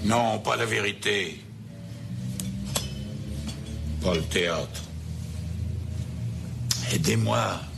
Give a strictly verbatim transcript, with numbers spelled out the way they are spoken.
Non, pas la vérité. Pas le théâtre. Aidez-moi.